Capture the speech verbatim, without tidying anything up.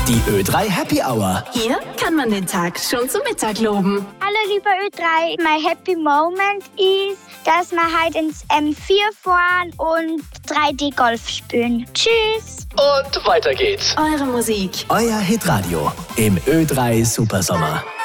Die Ö drei Happy Hour. Hier kann man den Tag schon zum Mittag loben. Hallo liebe Ö drei, my happy moment ist, dass wir halt ins M vier fahren und drei D Golf spielen. Tschüss! Und weiter geht's. Eure Musik. Euer Hitradio im Ö drei Supersommer.